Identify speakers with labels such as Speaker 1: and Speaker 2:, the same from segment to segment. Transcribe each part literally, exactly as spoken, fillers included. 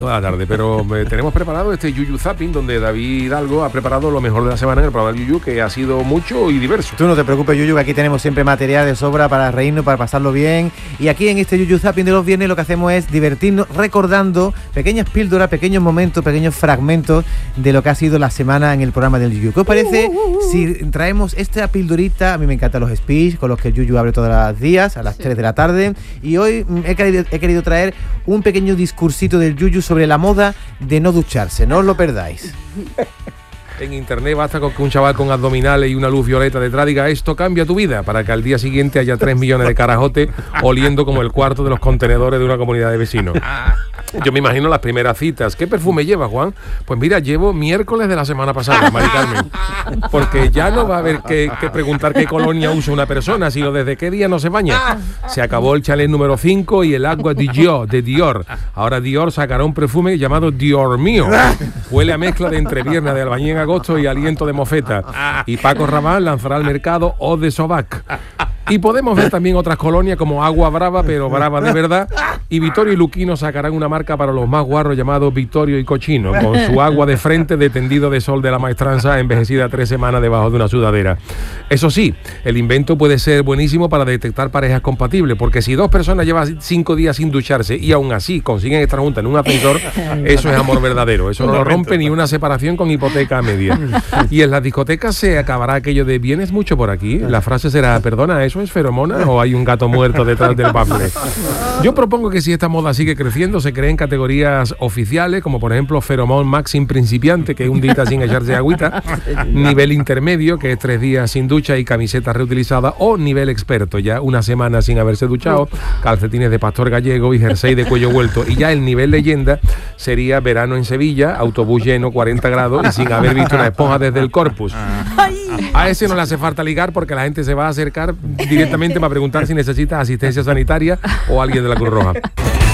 Speaker 1: Toda la tarde, pero eh, tenemos preparado este Yuyu Zapping, donde David Hidalgo ha preparado lo mejor de la semana en el programa del Yuyu, que ha sido mucho y diverso.
Speaker 2: Tú no te preocupes, Yuyu, que aquí tenemos siempre material de sobra para reírnos, para pasarlo bien. Y aquí en este Yuyu Zapping de los viernes lo que hacemos es divertirnos recordando pequeñas píldoras, pequeños momentos, pequeños fragmentos de lo que ha sido la semana en el programa del Yuyu. ¿Qué os parece si traemos esta pildorita? A mí me encantan los speech con los que el Yuyu abre todos los días a las sí. tres de la tarde. Y hoy he querido, he querido traer un pequeño discursito del Yuyu sobre la moda de no ducharse, no os lo perdáis.
Speaker 1: En internet basta con que un chaval con abdominales y una luz violeta detrás diga esto cambia tu vida, para que al día siguiente haya tres millones de carajotes oliendo como el cuarto de los contenedores de una comunidad de vecinos. Yo me imagino las primeras citas. ¿Qué perfume lleva, Juan? Pues mira, llevo miércoles de la semana pasada, Mari Carmen. Porque ya no va a haber que, que preguntar qué colonia usa una persona, sino desde qué día no se baña. Se acabó el chalet número cinco y el agua de Dior, de Dior. Ahora Dior sacará un perfume llamado Dior mío. Huele a mezcla de entrepierna de albañil en agosto y aliento de mofeta. Y Paco Rabanne lanzará al mercado Eau de Sobac. Y podemos ver también otras colonias como Agua Brava, pero brava de verdad. Y Vittorio y Luquino sacarán una marca para los más guarros llamado Vittorio y Cochino, con su agua de frente de tendido de sol de la maestranza envejecida tres semanas debajo de una sudadera. Eso sí, el invento puede ser buenísimo para detectar parejas compatibles, porque si dos personas llevan cinco días sin ducharse y aún así consiguen estar juntas en un ascensor, eso es amor verdadero. Eso no lo rompe ni una separación con hipoteca a media. Y en las discotecas se acabará aquello de ¿vienes mucho por aquí? La frase será, perdona, ¿eso es feromona o hay un gato muerto detrás del bafle? Yo propongo que si esta moda sigue creciendo, se creen categorías oficiales, como por ejemplo Feromón Maxim principiante, que es un día sin echarse agüita, nivel intermedio, que es tres días sin ducha y camiseta reutilizada, o nivel experto, ya una semana sin haberse duchado, calcetines de pastor gallego y jersey de cuello vuelto. Y ya el nivel leyenda sería verano en Sevilla, autobús lleno, cuarenta grados y sin haber visto una esponja desde el corpus. A ese no le hace falta ligar porque la gente se va a acercar directamente para preguntar si necesita asistencia sanitaria o alguien de la Cruz Roja.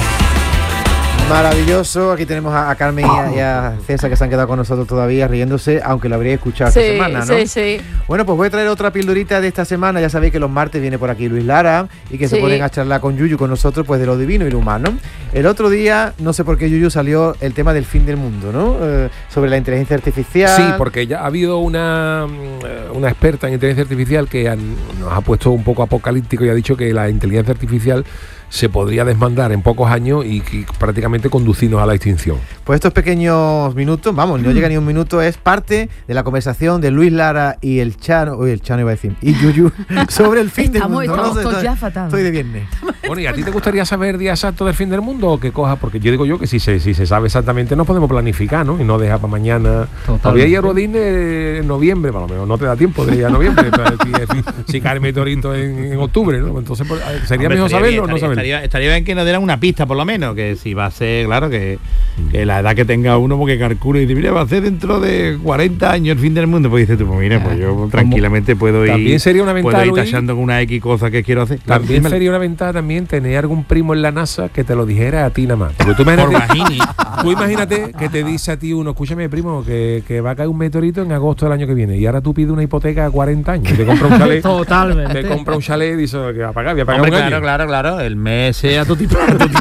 Speaker 2: Maravilloso, aquí tenemos a, a Carmen y a, y a César que se han quedado con nosotros todavía riéndose, aunque lo habréis escuchado
Speaker 3: sí,
Speaker 2: esta semana, ¿no?
Speaker 3: Sí, sí.
Speaker 2: Bueno, pues voy a traer otra pildorita de esta semana. Ya sabéis que los martes viene por aquí Luis Lara y que sí. se ponen a charlar con Yuyu, con nosotros, pues de lo divino y lo humano. El otro día, no sé por qué Yuyu salió el tema del fin del mundo, ¿no? Eh, sobre la inteligencia artificial.
Speaker 1: Sí, porque ya ha habido una, una experta en inteligencia artificial que han, nos ha puesto un poco apocalíptico y ha dicho que la inteligencia artificial se podría desmandar en pocos años y, y prácticamente conducirnos a la extinción.
Speaker 2: Pues estos pequeños minutos, vamos, no llega ni un minuto, es parte de la conversación de Luis Lara y el Chano, uy, el Chano iba a decir, y Yuyu, sobre el fin
Speaker 3: estamos,
Speaker 2: del mundo.
Speaker 3: Estamos
Speaker 2: ¿no?
Speaker 3: todos ya fatal.
Speaker 2: Estoy de viernes.
Speaker 1: Bueno, ¿y a ti te gustaría saber el día exacto del fin del mundo o que cojas? Porque yo digo yo que si se, si se sabe exactamente nos podemos planificar, ¿no? Y no dejar para mañana. Todavía ir a Rodine en noviembre, para lo menos no te da tiempo de ir a noviembre, si, si cae el meteorito en, en octubre, ¿no? Entonces pues, sería Hombre, mejor saberlo o no saberlo.
Speaker 4: Estaría, estaría bien que nos dieran una pista, por lo menos, que si va a ser, claro, que, que la edad que tenga uno, porque calcula y dice, mira, va a ser dentro de cuarenta años el fin del mundo, pues dices tú, pues mira, pues yo tranquilamente puedo ir,
Speaker 1: también sería una ventaja,
Speaker 4: puedo ir tachando con una X cosa que quiero hacer.
Speaker 1: También claro, sería una ventaja también tener algún primo en la NASA que te lo dijera a ti nada más. Porque tú imagínate, tú imagínate que te dice a ti uno, escúchame primo, que, que va a caer un meteorito en agosto del año que viene y ahora tú pides una hipoteca a cuarenta años y te compra un chalet.
Speaker 3: Totalmente.
Speaker 1: Te compra un chalet y dice que va a pagar, voy a pagar
Speaker 4: Hombre,
Speaker 1: un
Speaker 4: claro,
Speaker 1: año.
Speaker 4: claro, claro, el mes sea tu tipo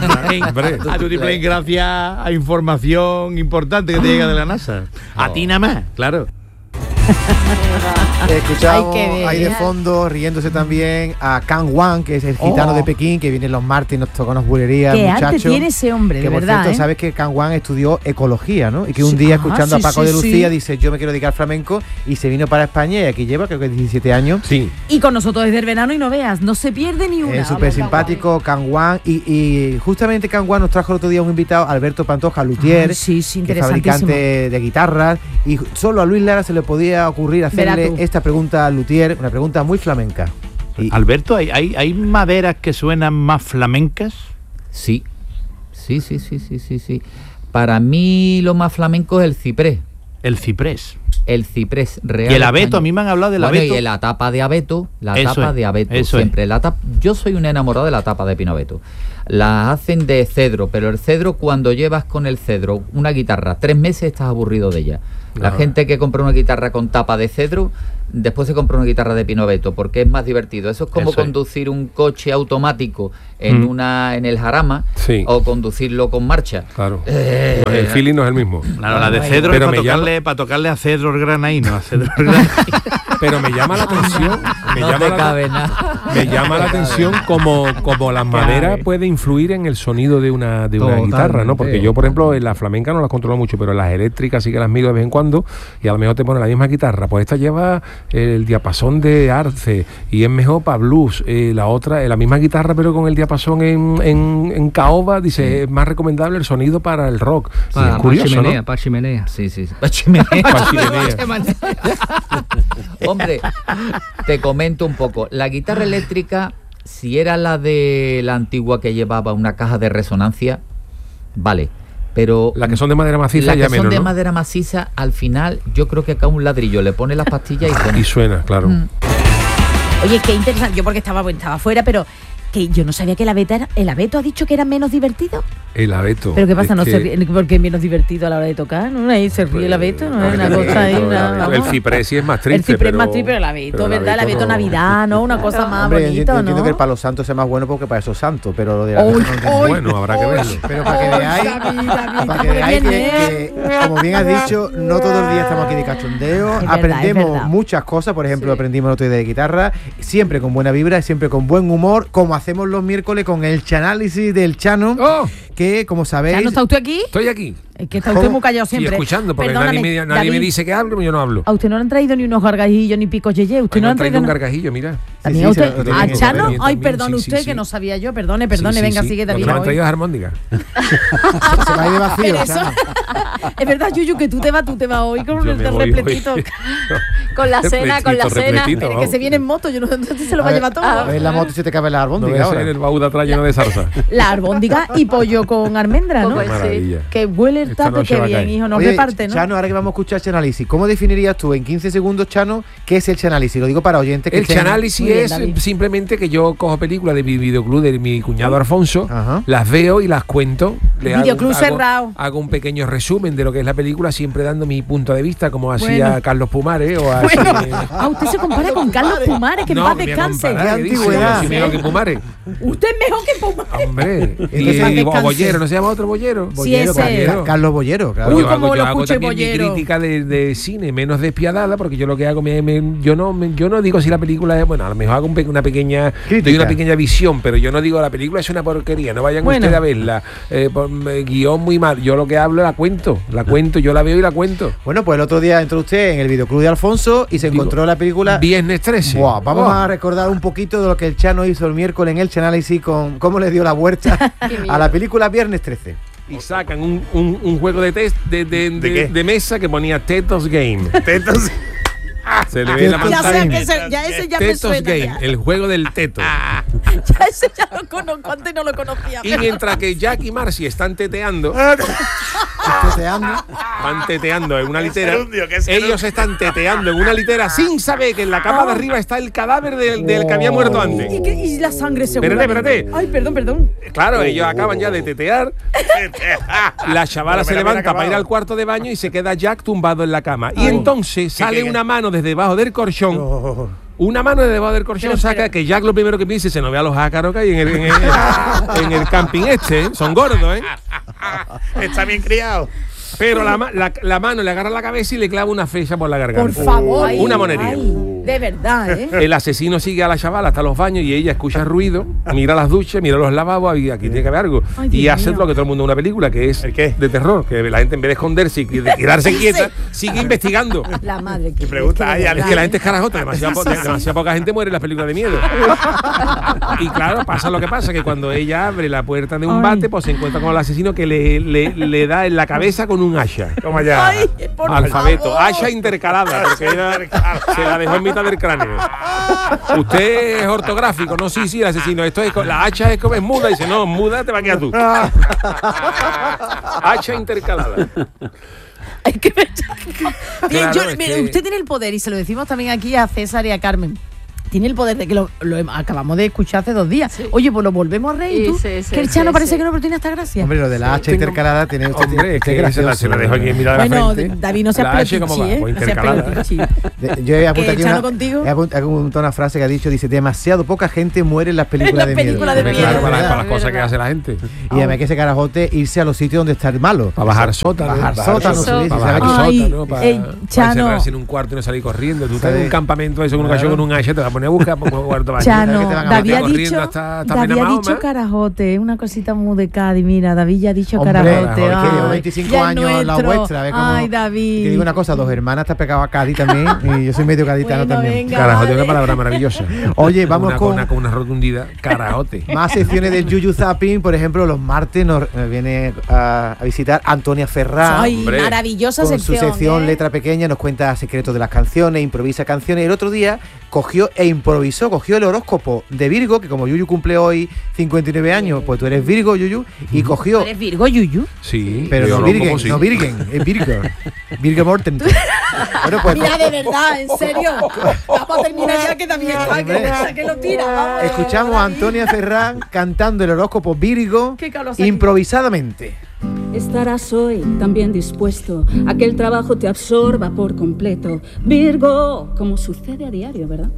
Speaker 4: a tu tipo gracias a información importante que te llega de la NASA. A ti nada más, claro.
Speaker 2: Escuchamos ahí de fondo, riéndose también, a Kang Wang, que es el gitano oh. de Pekín, que viene los martes y nos toca unas bulerías,
Speaker 3: qué
Speaker 2: muchacho.
Speaker 3: arte tiene ese hombre, de
Speaker 2: que por
Speaker 3: verdad,
Speaker 2: cierto,
Speaker 3: ¿eh?
Speaker 2: sabes que Kang Wang estudió ecología, ¿no? Y que un
Speaker 3: sí,
Speaker 2: día
Speaker 3: ajá,
Speaker 2: escuchando
Speaker 3: sí,
Speaker 2: a Paco
Speaker 3: sí,
Speaker 2: de Lucía
Speaker 3: sí.
Speaker 2: dice, yo me quiero dedicar al flamenco, y se vino para España y aquí lleva creo que diecisiete años.
Speaker 1: Sí.
Speaker 3: Y con nosotros desde el verano y no veas, no se pierde ni una.
Speaker 2: Es súper simpático, Kang Wang, y, y justamente Kang Wang nos trajo el otro día un invitado, Alberto Pantoja, luthier,
Speaker 3: ah, sí, sí,
Speaker 2: que es fabricante de guitarras, y solo a Luis Lara se le podía ocurrir hacerle esta pregunta al luthier, una pregunta muy flamenca.
Speaker 4: Y, Alberto, ¿hay, hay, ¿hay maderas que suenan más flamencas?
Speaker 5: Sí, sí, sí, sí, sí, sí, sí. Para mí lo más flamenco es el ciprés.
Speaker 4: El ciprés.
Speaker 5: El ciprés real.
Speaker 4: Y el abeto,
Speaker 5: español.
Speaker 4: A mí me han hablado del
Speaker 5: bueno,
Speaker 4: abeto.
Speaker 5: Y la tapa de abeto, la
Speaker 4: eso
Speaker 5: tapa
Speaker 4: es,
Speaker 5: de abeto.
Speaker 4: eso
Speaker 5: siempre.
Speaker 4: Es.
Speaker 5: La tapa, yo soy un enamorado de la tapa de pino abeto. las hacen de cedro, pero el cedro, cuando llevas con el cedro una guitarra tres meses, estás aburrido de ella. La
Speaker 1: Ajá.
Speaker 5: gente que compra una guitarra con tapa de cedro, después se compra una guitarra de pino abeto, porque es más divertido. Eso es como
Speaker 1: Eso es.
Speaker 5: conducir un coche automático en
Speaker 1: Mm.
Speaker 5: una en el jarama,
Speaker 1: Sí.
Speaker 5: o conducirlo con marcha.
Speaker 1: Claro.
Speaker 5: Eh,
Speaker 1: No, el feeling no es el mismo.
Speaker 4: Claro, la de
Speaker 5: Ay,
Speaker 4: cedro
Speaker 1: pero
Speaker 4: es
Speaker 1: me
Speaker 4: para
Speaker 1: llama-
Speaker 4: tocarle, para tocarle a Cedro el Granaíno, a Cedro el Granaíno.
Speaker 1: Pero me llama la atención. Me
Speaker 5: no
Speaker 1: llama
Speaker 5: te
Speaker 1: la,
Speaker 5: cabe nada.
Speaker 1: me llama la atención como, como la madera puede influir en el sonido de una, de una
Speaker 2: Totalmente.
Speaker 1: guitarra, ¿no? Porque yo, por ejemplo, en la flamenca no las controlo mucho, pero en las eléctricas sí que las miro de vez en cuando, y a lo mejor te pone la misma guitarra. Pues esta lleva el diapasón de arce y es mejor para blues. Eh, la otra, eh, la misma guitarra, pero con el diapasón en, en, en caoba, dice, es más recomendable el sonido para el rock. Sí,
Speaker 6: Para,
Speaker 1: es
Speaker 6: para
Speaker 1: curioso,
Speaker 6: chimenea,
Speaker 1: ¿no?
Speaker 6: para chimenea.
Speaker 5: Sí, sí. sí. Pa' chimenea.
Speaker 1: Pa' chimenea.
Speaker 5: Hombre, te comento un poco. La guitarra eléctrica, si era la de la antigua que llevaba una caja de resonancia, vale. Pero
Speaker 1: Las que son de madera maciza
Speaker 5: las
Speaker 1: ya
Speaker 5: que son
Speaker 1: menos,
Speaker 5: de
Speaker 1: ¿no?
Speaker 5: madera maciza, al final, yo creo que acá un ladrillo le pone las pastillas y suena.
Speaker 1: Y suena, claro.
Speaker 3: Mm. Oye, qué interesante. Yo porque estaba, pues, estaba fuera, pero que yo no sabía que el abeto, era, el abeto ha dicho que era menos divertido.
Speaker 1: El abeto.
Speaker 3: Pero ¿qué pasa?
Speaker 1: Es
Speaker 3: ¿No
Speaker 1: que-
Speaker 3: se ríe? ¿Por qué es menos divertido a la hora de tocar? ¿No? Ahí se ríe el abeto, ¿no? Es una cosa ahí, una,
Speaker 1: El
Speaker 3: vamos.
Speaker 1: ciprés sí es más
Speaker 3: El
Speaker 1: triste.
Speaker 3: ciprés
Speaker 1: pero-
Speaker 3: más triste, pero el abeto,
Speaker 1: pero
Speaker 3: ¿verdad? El abeto
Speaker 1: no.
Speaker 3: Navidad, ¿no? Una cosa más
Speaker 2: Hombre, yo- yo
Speaker 3: bonita,
Speaker 2: entiendo
Speaker 3: ¿no?
Speaker 2: que el palo santo sea más bueno porque para eso es santo, pero lo de la
Speaker 3: Uy,
Speaker 2: no entiendo.
Speaker 3: uy,
Speaker 1: Bueno, habrá que verlo.
Speaker 2: Pero para que
Speaker 3: Uy,
Speaker 2: veáis,
Speaker 3: David, David,
Speaker 2: para que
Speaker 3: ¿cómo
Speaker 2: veáis que,
Speaker 3: vienes?
Speaker 2: que, como bien has dicho, no todos los días estamos aquí de cachondeo.
Speaker 3: Es verdad,
Speaker 2: Aprendemos
Speaker 3: es verdad.
Speaker 2: muchas cosas, por ejemplo,
Speaker 3: Sí.
Speaker 2: aprendimos el otro día de guitarra, siempre con buena vibra, siempre con buen humor, como hacemos los miércoles con el chanálisis del Chano,
Speaker 1: ¡Oh!
Speaker 2: que como sabéis...
Speaker 3: ¿Ya no está usted aquí?
Speaker 1: Estoy aquí.
Speaker 3: Es que está usted
Speaker 2: ¿Cómo?
Speaker 3: muy callado
Speaker 1: Estoy
Speaker 3: siempre.
Speaker 1: escuchando porque
Speaker 3: Perdóname,
Speaker 1: nadie, me, nadie me
Speaker 3: David,
Speaker 1: dice que hable, pero yo no hablo.
Speaker 3: a usted no le han traído ni unos gargajillos ni picos yeye. Usted
Speaker 1: Ay,
Speaker 3: no
Speaker 1: me
Speaker 3: le
Speaker 1: han
Speaker 3: han
Speaker 1: traído
Speaker 3: traído
Speaker 1: un
Speaker 3: nada.
Speaker 1: gargajillo, mira.
Speaker 3: También
Speaker 2: Sí,
Speaker 3: a
Speaker 2: sí,
Speaker 3: usted.
Speaker 2: lo
Speaker 3: ¿A
Speaker 2: tienen
Speaker 3: Chano?
Speaker 1: también,
Speaker 3: Ay,
Speaker 1: también,
Speaker 3: perdone
Speaker 1: sí,
Speaker 3: usted
Speaker 1: sí,
Speaker 3: que
Speaker 1: sí.
Speaker 3: no sabía yo. Perdone, perdone.
Speaker 1: Sí, sí,
Speaker 3: venga,
Speaker 1: sí.
Speaker 3: sigue,
Speaker 1: Lo
Speaker 3: David.
Speaker 1: que me han
Speaker 3: voy.
Speaker 1: traído es armónica.
Speaker 2: Se va a ir de vacío,
Speaker 3: Pero eso-
Speaker 2: Chano.
Speaker 3: Es verdad, Yuyu, que tú te vas, tú te vas hoy con
Speaker 1: Yo
Speaker 3: el
Speaker 1: me
Speaker 3: del
Speaker 1: voy
Speaker 3: repletito.
Speaker 1: hoy.
Speaker 3: Con la cena, con la
Speaker 1: Repletito,
Speaker 3: cena.
Speaker 1: repletito,
Speaker 3: Pero que
Speaker 1: vamos.
Speaker 3: se viene en moto, yo no sé si se lo
Speaker 2: A
Speaker 3: va a
Speaker 2: ver,
Speaker 3: llevar todo.
Speaker 2: a ver la moto y se te cabe la
Speaker 1: No
Speaker 2: albóndiga
Speaker 1: voy a
Speaker 2: ahora.
Speaker 1: ser el baúl de atrás lleno de zarza.
Speaker 3: La arbóndiga y pollo con almendra, ¿no?
Speaker 1: Qué maravilla.
Speaker 3: Que huele el
Speaker 1: Esta
Speaker 3: tape,
Speaker 1: noche
Speaker 3: que
Speaker 1: va a
Speaker 3: bien,
Speaker 1: caer.
Speaker 3: hijo, nos
Speaker 2: Oye,
Speaker 3: reparte, ¿no?
Speaker 2: Chano, ahora que vamos a escuchar Chanálisis, ¿cómo definirías tú en quince segundos, Chano, qué es el Chanálisis? Lo digo para oyentes que
Speaker 1: El
Speaker 2: estén-
Speaker 1: chanálisis
Speaker 3: Muy bien,
Speaker 1: es
Speaker 3: David.
Speaker 1: simplemente que yo cojo películas de mi videoclub de mi cuñado Alfonso,
Speaker 2: Ajá.
Speaker 1: las veo y las cuento. Le hago-
Speaker 3: Videoclub
Speaker 1: hago,
Speaker 3: cerrado.
Speaker 1: hago un pequeño resumen de lo que es la película, siempre dando mi punto de vista, como hacía
Speaker 3: Bueno.
Speaker 1: Carlos Pumares o así.
Speaker 3: Bueno, a usted se compara con Carlos Pumares, que en
Speaker 1: No,
Speaker 3: paz
Speaker 1: me voy a
Speaker 3: descanse.
Speaker 1: comparar,
Speaker 2: Qué
Speaker 1: ¿qué dice?
Speaker 2: antigüedad.
Speaker 1: Yo soy mejor que Pumares.
Speaker 3: Usted es mejor que Pumares.
Speaker 1: Hombre, y,
Speaker 2: Entonces,
Speaker 1: y-
Speaker 3: paz
Speaker 1: o
Speaker 3: descanse.
Speaker 1: Bollero, ¿no se llama otro Bollero?
Speaker 3: Sí,
Speaker 2: Bollero,
Speaker 3: ese.
Speaker 2: Bollero. Carlos Bollero, claro.
Speaker 3: Uy,
Speaker 1: yo
Speaker 3: cómo
Speaker 1: hago,
Speaker 3: lo
Speaker 1: yo hago
Speaker 3: escucho,
Speaker 1: también mi
Speaker 3: Bollero.
Speaker 1: crítica de, de cine menos despiadada, porque yo lo que hago, me, me- yo no me- yo no digo si la película es, bueno, a lo mejor hago un pe- una pequeña,
Speaker 2: Crítica.
Speaker 1: doy una pequeña visión, pero yo no digo la película es una porquería, no vayan
Speaker 3: Bueno.
Speaker 1: ustedes a verla, eh, por- me- guión muy mal, yo lo que hablo la cuento, la cuento, yo la veo y la cuento.
Speaker 2: Bueno, pues el otro día entró usted en el videoclub de Alfonso y se
Speaker 1: Digo,
Speaker 2: encontró la película.
Speaker 1: Viernes trece.
Speaker 2: Buah, vamos
Speaker 1: Oh.
Speaker 2: a recordar un poquito de lo que el Chano hizo el miércoles en el Chanálisis con cómo le dio la vuelta a la película Viernes trece.
Speaker 1: Y sacan un, un- un juego de test de, de, de-
Speaker 4: qué?
Speaker 1: de mesa que ponía Tetos Game.
Speaker 4: Tetos.
Speaker 1: Se le ve la
Speaker 2: Tetos
Speaker 3: Ya
Speaker 1: pantalla.
Speaker 3: sé que ese, ya ese ya me
Speaker 1: Tetos
Speaker 3: suena.
Speaker 1: Game,
Speaker 3: Ya.
Speaker 1: el juego del teto.
Speaker 3: Ya ese ya lo conozco, antes no lo conocía.
Speaker 1: Y mientras que Jack y Marcy están teteando,
Speaker 2: Teteando.
Speaker 1: van teteando en una litera,
Speaker 4: gerundio, qué
Speaker 1: ellos
Speaker 4: gerundio.
Speaker 1: están teteando en una litera sin saber que en la cama de arriba está el cadáver del, del que había muerto antes.
Speaker 3: ¿Y, qué- y la sangre se
Speaker 1: Espérate, espérate.
Speaker 3: Ay, perdón, perdón.
Speaker 1: Claro, ellos acaban ya de tetear. La chavala se levanta para ir al cuarto de baño y se queda Jack tumbado en la cama. Y entonces sale
Speaker 4: qué?
Speaker 1: una mano desde debajo del colchón. Una mano desde debajo del colchón
Speaker 3: Pero,
Speaker 1: saca
Speaker 3: pero-
Speaker 1: que Jack lo primero que dice se no vea los ácaros que hay en el, en el, en el camping este. ¿eh? Son gordos, ¿eh?
Speaker 4: Está bien criado.
Speaker 1: Pero la, ma- la, la mano le agarra la cabeza y le clava una flecha por la garganta.
Speaker 3: Por favor.
Speaker 1: Una
Speaker 3: ay,
Speaker 1: monería.
Speaker 3: ay, de verdad, ¿eh?
Speaker 1: El asesino sigue a la chavala hasta los baños y ella escucha ruido, mira las duchas, mira los lavabos y aquí tiene que haber algo.
Speaker 3: Ay,
Speaker 1: y
Speaker 3: Dios
Speaker 1: hace
Speaker 3: mío.
Speaker 1: lo que todo el mundo en una película, que es
Speaker 4: ¿El qué?
Speaker 1: de terror, que la gente en vez de esconderse y de quedarse
Speaker 3: Sí,
Speaker 1: quieta,
Speaker 3: sí.
Speaker 1: sigue investigando.
Speaker 3: La madre que.
Speaker 4: pregunta,
Speaker 3: que de
Speaker 4: ay,
Speaker 3: verdad,
Speaker 1: Es que la
Speaker 3: ¿eh?
Speaker 1: gente es carajota, demasiada, po- demasiada poca gente muere en las películas de miedo. Y claro, pasa lo que pasa, que cuando ella abre la puerta de un
Speaker 3: Ay.
Speaker 1: bate, pues se encuentra con el asesino que le, le, le da en la cabeza con un hacha.
Speaker 4: Toma ya.
Speaker 3: Ay, por
Speaker 1: Alfabeto,
Speaker 3: favor.
Speaker 1: hacha intercalada, porque ella se la dejó en mitad del cráneo. Usted es ortográfico, no, sí, sí, el asesino. Esto es, co- la hacha es como es muda, dice, no, muda te va a quedar tú. Hacha intercalada.
Speaker 3: Hay que ver. Bien,
Speaker 1: Claro,
Speaker 3: yo-
Speaker 1: es
Speaker 3: mire,
Speaker 1: que-
Speaker 3: usted tiene el poder y se lo decimos también aquí a César y a Carmen. tiene el poder de que lo, lo acabamos de escuchar hace dos días. Sí. Oye, pues lo volvemos a reír.
Speaker 6: Sí,
Speaker 3: ¿tú?
Speaker 6: sí, sí,
Speaker 3: que el Chano
Speaker 6: sí,
Speaker 3: parece
Speaker 6: sí.
Speaker 3: que no tiene esta gracia.
Speaker 2: Hombre, lo de la H intercalada tiene usted.
Speaker 1: Hombre, es que gracioso. Se la dejo aquí en mitad de la
Speaker 3: bueno,
Speaker 1: frente.
Speaker 3: David, no seas
Speaker 1: La H como
Speaker 3: pelotichi,
Speaker 1: va,
Speaker 3: ¿eh?
Speaker 1: pues
Speaker 3: No seas
Speaker 1: intercalada.
Speaker 3: pelotichi.
Speaker 2: De- Yo he apuntado aquí
Speaker 3: Chano
Speaker 2: una,
Speaker 3: contigo?
Speaker 2: he apunt- he apuntado una frase que ha dicho, dice, demasiado poca gente muere en las películas
Speaker 3: En las
Speaker 2: de
Speaker 3: películas
Speaker 2: miedo.
Speaker 3: de
Speaker 1: Hombre, claro,
Speaker 3: miedo.
Speaker 1: para, para las
Speaker 6: Es
Speaker 1: cosas que
Speaker 6: verdad.
Speaker 1: hace la gente.
Speaker 2: Y además que ese carajote irse a los sitios donde está el malo.
Speaker 1: Para bajar sótano.
Speaker 2: Bajar
Speaker 1: bajar
Speaker 2: sótano,
Speaker 1: sótano,
Speaker 2: subir,
Speaker 1: para
Speaker 2: ¿sabe
Speaker 1: bajar
Speaker 3: qué?
Speaker 1: sótano,
Speaker 3: Ay,
Speaker 1: para,
Speaker 3: eh,
Speaker 1: para
Speaker 3: Chano.
Speaker 1: encerrarse en un cuarto y no salir corriendo. Tú estás en
Speaker 2: Sí.
Speaker 1: un campamento eso con una
Speaker 2: Claro.
Speaker 1: con un H, te vas a poner a buscar por un cuarto baño.
Speaker 3: Chano,
Speaker 2: que te van a
Speaker 3: David
Speaker 2: matar
Speaker 3: ha
Speaker 1: corriendo
Speaker 3: dicho,
Speaker 1: hasta- hasta
Speaker 3: David ha
Speaker 1: Mahoma.
Speaker 3: dicho carajote, una cosita muy de Cádiz, mira, David ya ha dicho
Speaker 2: Hombre,
Speaker 3: carajote.
Speaker 2: que llevo
Speaker 3: ay,
Speaker 2: veinticinco
Speaker 3: ya es
Speaker 2: años la
Speaker 3: nuestro.
Speaker 2: vuestra. ¿ves cómo-
Speaker 3: Ay, David.
Speaker 2: Te digo una cosa, dos hermanas te ha pegado a Cádiz también y yo soy medio gaditano
Speaker 3: Bueno,
Speaker 2: también.
Speaker 3: venga.
Speaker 1: Carajote es
Speaker 3: vale.
Speaker 1: una palabra maravillosa.
Speaker 2: Oye, vamos
Speaker 1: una,
Speaker 2: con-
Speaker 1: una, con una rotundidad. Carajote.
Speaker 2: Más secciones del Yuyu Zapping, por ejemplo, los martes nos eh, viene a, a visitar Antonia Ferrán.
Speaker 3: Ay,
Speaker 1: hombre,
Speaker 3: maravillosa
Speaker 2: Con
Speaker 3: sección.
Speaker 2: su sección
Speaker 3: ¿eh?
Speaker 2: Letra Pequeña nos cuenta secretos de las canciones, improvisa canciones. El otro día cogió e improvisó, cogió el horóscopo de Virgo, que como Yuyu cumple hoy cincuenta y nueve años, pues tú eres Virgo, Yuyu, y cogió...
Speaker 3: ¿Eres Virgo, Yuyu?
Speaker 1: Sí.
Speaker 2: Pero
Speaker 1: yo
Speaker 2: no
Speaker 1: lo
Speaker 2: Virgen,
Speaker 1: como sí.
Speaker 2: no Virgen, es Virgo. Virgo Mortensen. Bueno, pues
Speaker 3: Mira, de verdad, en serio. Vamos a terminar ya que también está, que,
Speaker 2: Hombre.
Speaker 3: que lo tira. Vamos.
Speaker 2: escuchamos a Antonia Ferrán cantando el horóscopo Virgo
Speaker 3: Qué calor se ha
Speaker 2: improvisadamente.
Speaker 6: Estarás hoy también dispuesto a que el trabajo te absorba por completo. Virgo, como sucede a diario, ¿verdad?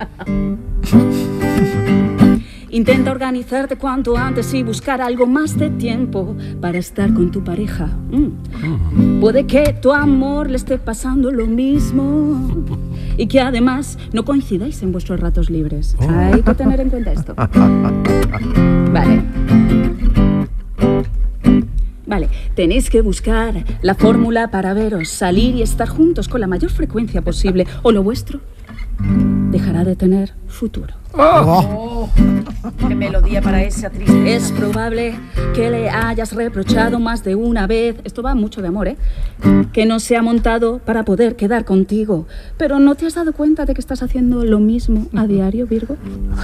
Speaker 6: Intenta organizarte cuanto antes y buscar algo más de tiempo para estar con tu pareja. Mm. Puede que tu amor le esté pasando lo mismo y que además no coincidáis en vuestros ratos libres. Hay que tener en cuenta esto. Vale. Vale, tenéis que buscar la fórmula para veros, salir y estar juntos con la mayor frecuencia posible, o lo vuestro dejará de tener futuro.
Speaker 3: Oh, qué melodía para esa tristeza.
Speaker 6: Es probable que le hayas reprochado más de una vez, esto va mucho de amor, ¿eh? Que no se ha montado para poder quedar contigo. Pero ¿no te has dado cuenta de que estás haciendo lo mismo a diario, Virgo?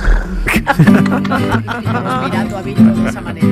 Speaker 3: Estamos mirando a Virgo de esa manera.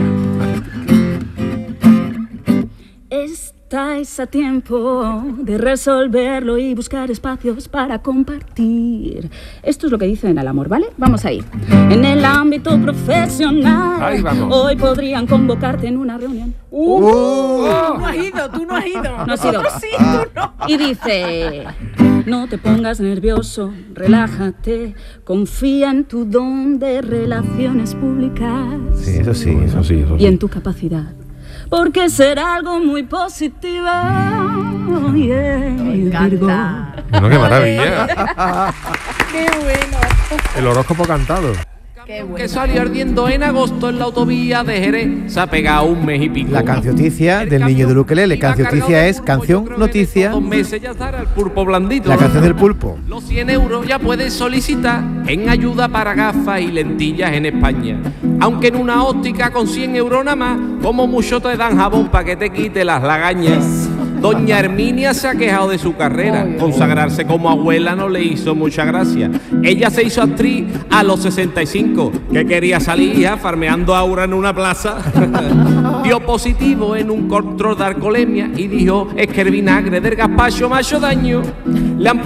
Speaker 6: Estáis a tiempo de resolverlo y buscar espacios para compartir. Esto es lo que dicen en el amor, ¿vale? Vamos ahí. En el ámbito profesional,
Speaker 1: Ahí vamos.
Speaker 6: hoy podrían convocarte en una reunión.
Speaker 3: Uh, Tú no has ido, tú no has ido.
Speaker 6: No has ido.
Speaker 3: Nosotros sí, tú no.
Speaker 6: Y dice, no te pongas nervioso, relájate, confía en tu don de relaciones públicas
Speaker 2: Sí, eso sí,
Speaker 1: Eso sí, eso
Speaker 6: y
Speaker 1: sí.
Speaker 6: en tu capacidad. Porque será algo muy positivo. Yeah,
Speaker 3: Me
Speaker 6: Virgo.
Speaker 3: encanta.
Speaker 1: Bueno, qué maravilla.
Speaker 3: Qué bueno.
Speaker 1: El horóscopo cantado.
Speaker 3: Qué
Speaker 7: Que
Speaker 3: bueno.
Speaker 7: salió ardiendo en agosto en la autovía de Jerez, se ha pegado un mes y pico.
Speaker 2: La cancioticia del niño de Ukelele. Cancioticia es canción, noticia.
Speaker 7: Dos meses ya estará el pulpo blandito.
Speaker 2: La canción del pulpo.
Speaker 7: Los cien euros ya puedes solicitar en ayuda para gafas y lentillas en España. Aunque en una óptica con cien euros nada más, como mucho te dan jabón para que te quite las lagañas. Doña Herminia se ha quejado de su carrera. Consagrarse como abuela no le hizo mucha gracia. Ella se hizo actriz a los sesenta y cinco, que quería salir hija, farmeando aura en una plaza. Dio positivo en un control de alcoholemia y dijo, es que el vinagre del gazpacho me ha hecho daño. Le han